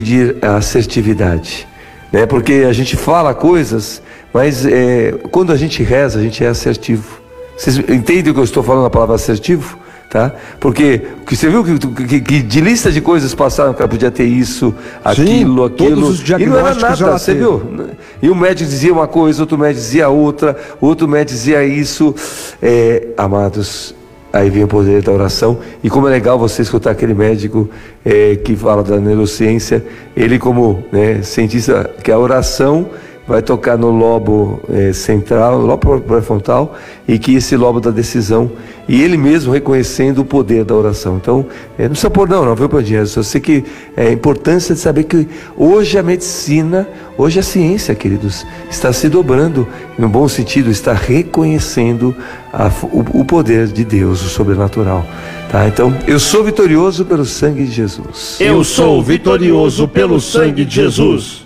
pedir a assertividade, né? Porque a gente fala coisas, mas quando a gente reza, a gente é assertivo. Vocês entendem o que eu estou falando, a palavra assertivo? Tá? Porque você viu que de lista de coisas passaram, o cara podia ter isso, aquilo, todos os e não era diagnósticos nada, você viu? E o médico dizia uma coisa, outro médico dizia outra, outro médico dizia isso. Amados, aí vem o poder da oração. E como é legal você escutar aquele médico que fala da neurociência, ele como cientista, que a oração vai tocar no lobo central, no lobo pré-frontal, e que esse lobo da decisão, e ele mesmo reconhecendo o poder da oração. Então, não precisa pôr não, viu, Pandinha? Eu só sei que é a importância de saber que hoje a medicina, hoje a ciência, queridos, está se dobrando, no bom sentido, está reconhecendo o poder de Deus, o sobrenatural. Tá? Então, eu sou vitorioso pelo sangue de Jesus. Eu sou vitorioso pelo sangue de Jesus.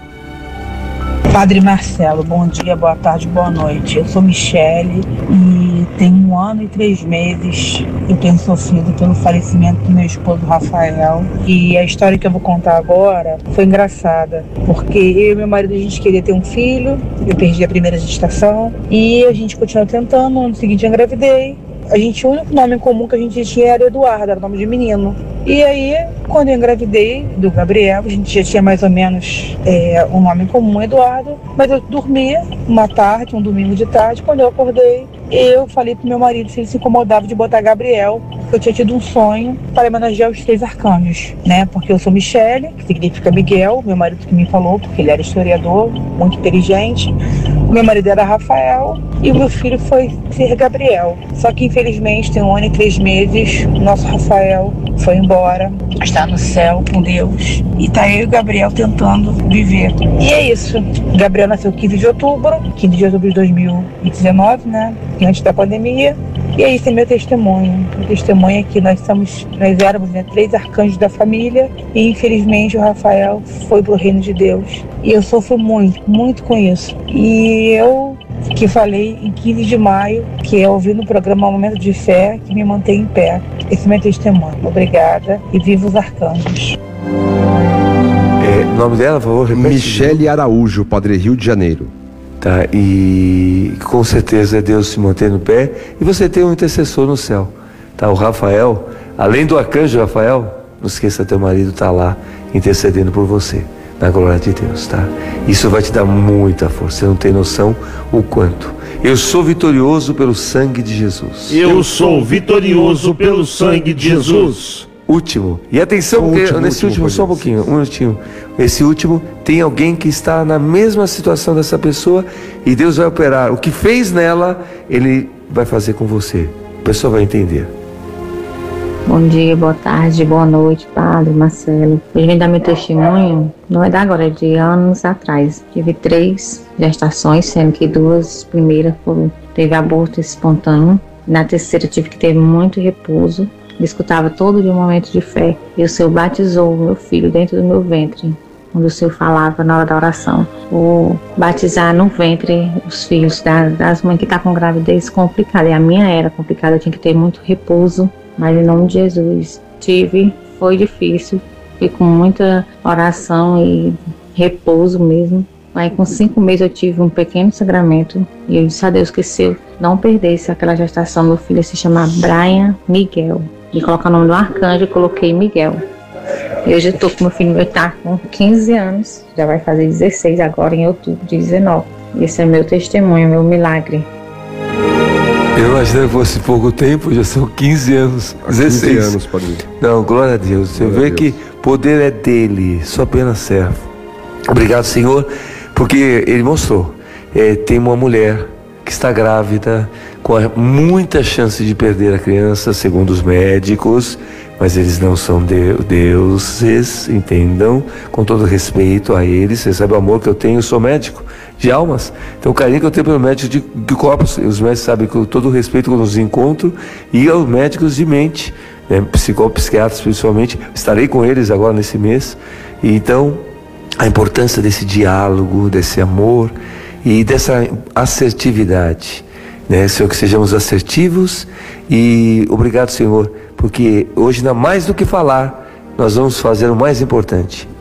Padre Marcelo, bom dia, boa tarde, boa noite. Eu sou Michele e tem 1 ano e 3 meses eu tenho sofrido pelo falecimento do meu esposo Rafael. E a história que eu vou contar agora foi engraçada, porque eu e meu marido, a gente queria ter um filho, eu perdi a primeira gestação e a gente continuou tentando. No ano seguinte eu engravidei. O único nome em comum que a gente tinha era Eduardo, era nome de menino. E aí, quando eu engravidei do Gabriel, a gente já tinha mais ou menos um nome em comum, Eduardo. Mas eu dormia uma tarde, um domingo de tarde, quando eu acordei, eu falei pro meu marido se ele se incomodava de botar Gabriel, porque eu tinha tido um sonho para homenagear os 3 arcanjos, né? Porque eu sou Michele, que significa Miguel, meu marido que me falou, porque ele era historiador, muito inteligente. O meu marido era Rafael e o meu filho foi ser Gabriel. Só que infelizmente tem 1 ano e 3 meses, o nosso Rafael foi embora, está no céu com Deus e tá eu e o Gabriel tentando viver. E é isso. Gabriel nasceu 15 de outubro de 2019, né? Antes da pandemia. E é isso, é meu testemunho. Meu testemunho é que nós éramos 3 arcanjos da família e infelizmente o Rafael foi pro reino de Deus. E eu sofro muito, muito com isso. E eu que falei em 15 de maio, que eu ouvi no programa Momento de Fé, que me mantém em pé. Esse é meu testemunho. Obrigada e viva os arcanjos. O nome dela, por favor, repete. Michele Araújo, Padre Rio de Janeiro. Tá, e com certeza Deus se mantém no pé e você tem um intercessor no céu, tá? O Rafael, além do arcanjo Rafael, não esqueça, teu marido está lá intercedendo por você, na glória de Deus, tá? Isso vai te dar muita força, você não tem noção o quanto. Eu sou vitorioso pelo sangue de Jesus. Eu sou vitorioso pelo sangue de Jesus. Último. E atenção, nesse último, só um pouquinho, um minutinho. Esse último, tem alguém que está na mesma situação dessa pessoa e Deus vai operar. O que fez nela, Ele vai fazer com você. A pessoa vai entender. Bom dia, boa tarde, boa noite, Padre Marcelo. Hoje vem dar meu testemunho, não é da agora, é de anos atrás. Tive 3 gestações, sendo que 2 primeiras teve aborto espontâneo. Na terceira tive que ter muito repouso. Eu escutava todo dia um momento de fé. E o Senhor batizou o meu filho dentro do meu ventre, quando o Senhor falava na hora da oração. O batizar no ventre os filhos das mães que estão com gravidez complicada. E a minha era complicada, eu tinha que ter muito repouso. Mas em nome de Jesus, foi difícil. Fui com muita oração e repouso mesmo. Aí com 5 meses eu tive um pequeno sangramento. E eu disse a Deus que se eu não perdesse aquela gestação, meu filho ia se chamar Brian Miguel. E colocar o nome do arcanjo e coloquei Miguel. E hoje eu estou com meu filho, meu tá com 15 anos, já vai fazer 16 agora em outubro de 19. Esse é meu testemunho, meu milagre. Eu imaginei que fosse pouco tempo, já são 15 anos, 16 15 anos, padre. Não, glória a Deus. Você vê que poder é dele, só apenas servo. Obrigado, Senhor, porque Ele mostrou. Tem uma mulher que está grávida, com muita chance de perder a criança, segundo os médicos, mas eles não são deuses, entendam, com todo respeito a eles. Você sabe o amor que eu tenho, eu sou médico de almas, então o carinho que eu tenho pelo médico de corpos, os médicos sabem com todo o respeito quando nos encontro, e aos médicos de mente, né, psicólogos, psiquiatras principalmente, estarei com eles agora nesse mês, e então a importância desse diálogo, desse amor e dessa assertividade, né, Senhor, que sejamos assertivos, e obrigado, Senhor, porque hoje, mais do que falar, nós vamos fazer o mais importante,